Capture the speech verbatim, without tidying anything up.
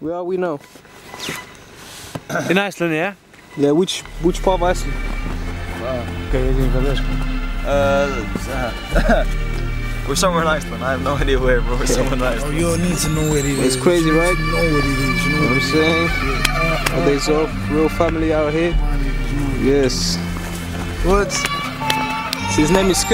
Where are we now? In Iceland, yeah? Yeah, which which part of Iceland? Okay, you can this. Uh, we're somewhere in Iceland. I have no idea where, but we're somewhere in Oh, Iceland. you don't need to know where it is. It's crazy, You right? need to know what it is. You know You know what I'm saying? Yeah. There's a real family out here. Yes. What? So his name is Skip.